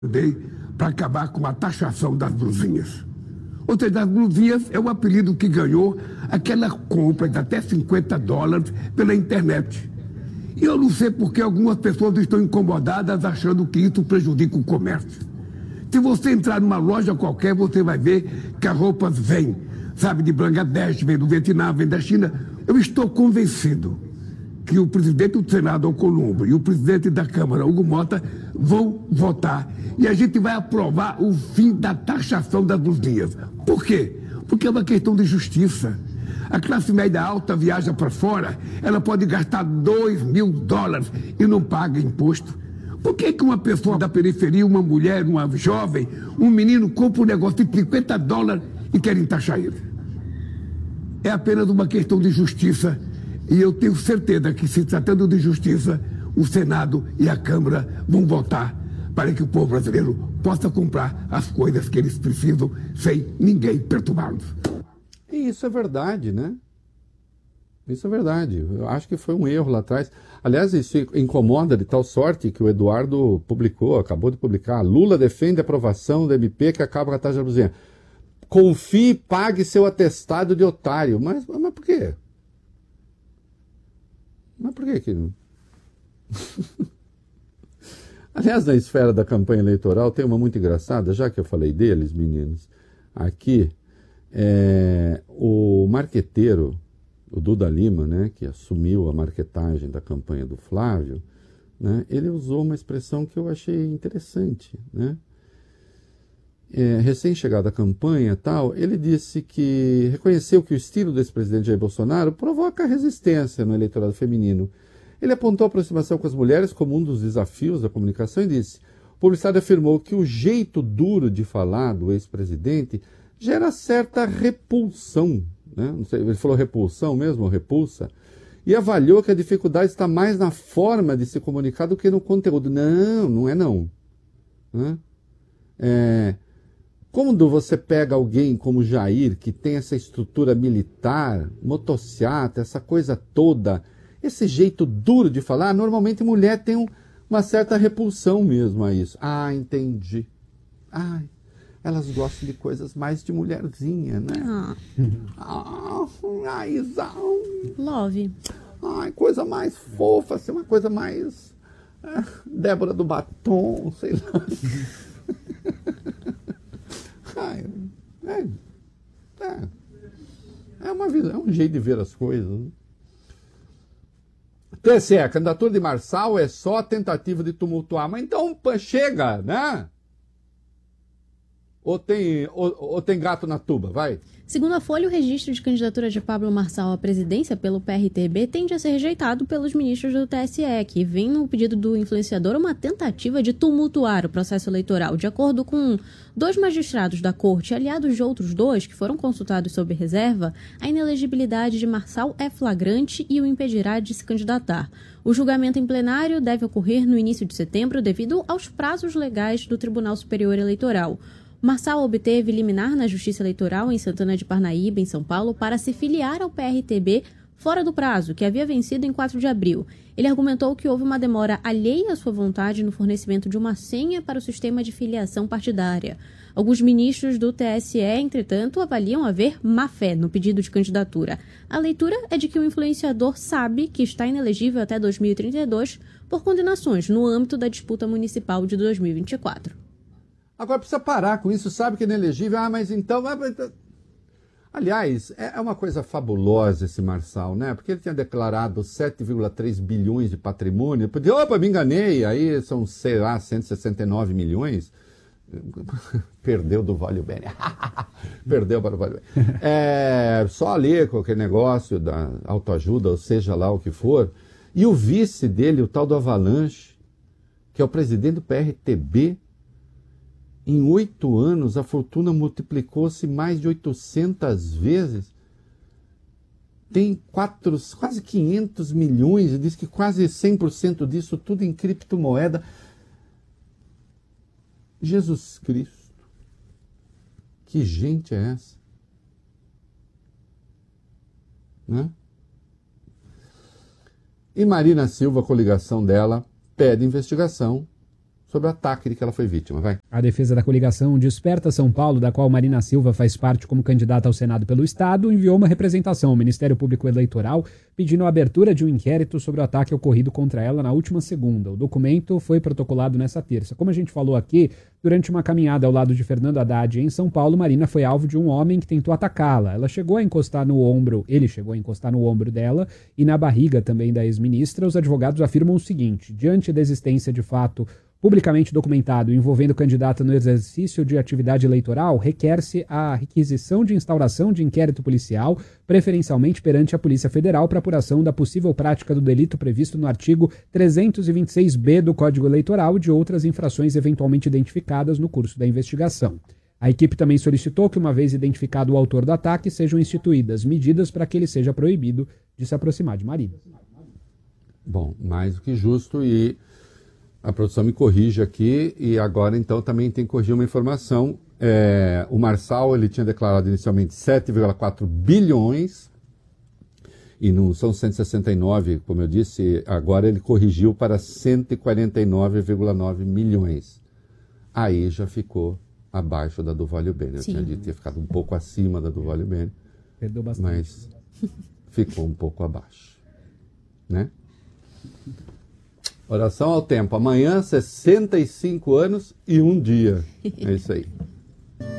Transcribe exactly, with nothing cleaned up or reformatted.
Dei para acabar com a taxação das blusinhas. Ou seja, as blusinhas é o apelido que ganhou aquela compra de até cinquenta dólares pela internet. E eu não sei porque algumas pessoas estão incomodadas achando que isso prejudica o comércio. Se você entrar numa loja qualquer, você vai ver que as roupas vêm, sabe, de Bangladesh, vem do Vietnã, vem da China. Eu estou convencido que o presidente do Senado, Alcolumbre, e o presidente da Câmara, Hugo Mota, vão votar. E a gente vai aprovar o fim da taxação das blusinhas. Por quê? Porque é uma questão de justiça. A classe média alta viaja para fora, ela pode gastar dois mil dólares e não paga imposto. Por que que uma pessoa da periferia, uma mulher, uma jovem, um menino, compra um negócio de cinquenta dólares e querem taxar ele? É apenas uma questão de justiça. E eu tenho certeza que, se tratando de justiça, o Senado e a Câmara vão votar para que o povo brasileiro possa comprar as coisas que eles precisam sem ninguém perturbá-los. E isso é verdade, né? Isso é verdade. Eu acho que foi um erro lá atrás. Aliás, isso incomoda de tal sorte que o Eduardo publicou, acabou de publicar. Lula defende a aprovação da M P que acaba com a taxa da blusinha. Confie e pague seu atestado de otário. Mas, mas por quê? Mas por que que não? Aliás, na esfera da campanha eleitoral tem uma muito engraçada, já que eu falei deles, meninos. Aqui, é, o marqueteiro, o Duda Lima, né, que assumiu a marquetagem da campanha do Flávio, né, ele usou uma expressão que eu achei interessante, né? É, recém-chegado à campanha tal, ele disse que reconheceu que o estilo do ex-presidente Jair Bolsonaro provoca resistência no eleitorado feminino. Ele apontou a aproximação com as mulheres como um dos desafios da comunicação e disse: o publicitário afirmou que o jeito duro de falar do ex-presidente gera certa repulsão, né? Não sei, ele falou repulsão mesmo, ou repulsa, e avaliou que a dificuldade está mais na forma de se comunicar do que no conteúdo. Não, não é não. Né? É... Quando você pega alguém como Jair, que tem essa estrutura militar, motociata, essa coisa toda, esse jeito duro de falar, normalmente mulher tem um, uma certa repulsão mesmo a isso. Ah, entendi. Ai, elas gostam de coisas mais de mulherzinha, né? Ah. Ah, aizão. Love. Ai, coisa mais fofa, assim, uma coisa mais... É, Débora do Batom, sei lá. É, é, é, uma visão, é um jeito de ver as coisas. Né? T S E, a candidatura de Marçal é só tentativa de tumultuar. Mas então chega, né? Ou tem, ou, ou tem gato na tuba, vai. Segundo a Folha, o registro de candidatura de Pablo Marçal à presidência pelo P R T B tende a ser rejeitado pelos ministros do T S E, que veem no pedido do influenciador uma tentativa de tumultuar o processo eleitoral. De acordo com dois magistrados da corte, aliados de outros dois que foram consultados sob reserva, a inelegibilidade de Marçal é flagrante e o impedirá de se candidatar. O julgamento em plenário deve ocorrer no início de setembro devido aos prazos legais do Tribunal Superior Eleitoral. Marçal obteve liminar na Justiça Eleitoral em Santana de Parnaíba, em São Paulo, para se filiar ao P R T B fora do prazo, que havia vencido em quatro de abril. Ele argumentou que houve uma demora alheia à sua vontade no fornecimento de uma senha para o sistema de filiação partidária. Alguns ministros do T S E, entretanto, avaliam haver má-fé no pedido de candidatura. A leitura é de que o influenciador sabe que está inelegível até dois mil e trinta e dois por condenações no âmbito da disputa municipal de dois mil e vinte e quatro. Agora precisa parar com isso, sabe que é inelegível. Ah, mas então... Aliás, é uma coisa fabulosa esse Marçal, né? Porque ele tinha declarado sete vírgula três bilhões de patrimônio. Podia, opa, me enganei, aí são, sei lá, cento e sessenta e nove milhões. Perdeu do Vale Bene. Perdeu para o Vale Bene. É, só ali com aquele negócio da autoajuda, ou seja lá o que for. E o vice dele, o tal do Avalanche, que é o presidente do P R T B, em oito anos, a fortuna multiplicou-se mais de oitocentas vezes. Tem quatro, quase quinhentos milhões, e diz que quase cem por cento disso tudo em criptomoeda. Jesus Cristo, que gente é essa? Né? E Marina Silva, a coligação dela, pede investigação sobre o ataque de que ela foi vítima. Vai. A defesa da coligação Desperta São Paulo, da qual Marina Silva faz parte como candidata ao Senado pelo Estado, enviou uma representação ao Ministério Público Eleitoral pedindo a abertura de um inquérito sobre o ataque ocorrido contra ela na última segunda. O documento foi protocolado nessa terça. Como a gente falou aqui, durante uma caminhada ao lado de Fernando Haddad em São Paulo, Marina foi alvo de um homem que tentou atacá-la. Ela chegou a encostar no ombro, ele chegou a encostar no ombro dela e na barriga também da ex-ministra. Os advogados afirmam o seguinte: diante da existência de fato publicamente documentado envolvendo candidata no exercício de atividade eleitoral, requer-se a requisição de instauração de inquérito policial, preferencialmente perante a Polícia Federal, para apuração da possível prática do delito previsto no artigo trezentos e vinte e seis B do Código Eleitoral e de outras infrações eventualmente identificadas no curso da investigação. A equipe também solicitou que, uma vez identificado o autor do ataque, sejam instituídas medidas para que ele seja proibido de se aproximar de Marina. Bom, mais do que justo, e a produção me corrige aqui, e agora então também tem que corrigir uma informação. É, o Marçal, ele tinha declarado inicialmente sete vírgula quatro bilhões, e não são cento e sessenta e nove, como eu disse, agora ele corrigiu para cento e quarenta e nove vírgula nove milhões. Aí já ficou abaixo da do Vale Bene. Eu tinha dito que ia ficar um pouco acima da do Vale Bene, Perdeu bastante. Mas ficou um pouco abaixo, né? Oração ao tempo. Amanhã, sessenta e cinco anos e um dia. É isso aí.